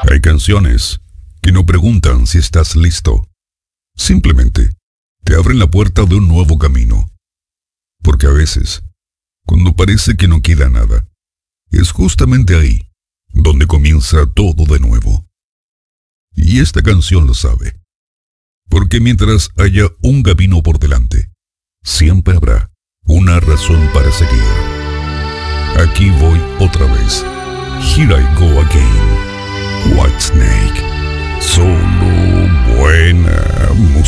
Hay canciones que no preguntan si estás listo. Simplemente te abren la puerta de un nuevo camino. Porque a veces, cuando parece que no queda nada, es justamente ahí donde comienza todo de nuevo. Y esta canción lo sabe. Porque mientras haya un camino por delante, siempre habrá una razón para seguir. Aquí voy otra vez. Here I go again. Whitesnake. Solo buena música.